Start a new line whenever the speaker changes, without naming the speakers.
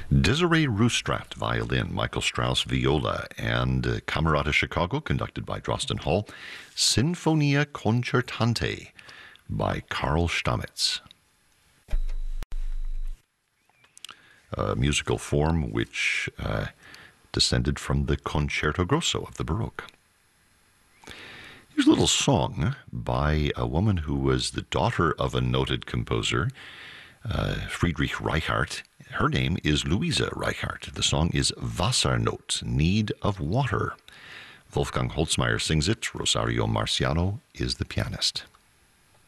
Desiree Roostrat, violin, Michael Strauss, viola, and Camerata Chicago, conducted by Drosten Hall, Sinfonia Concertante by Karl Stamitz. A musical form which descended from the Concerto Grosso of the Baroque. Here's a little song by a woman who was the daughter of a noted composer, Friedrich Reichardt. Her name is Louisa Reichardt. The song is Wassernot, Need of Water. Wolfgang Holzmeier sings it. Rosario Marciano is the pianist.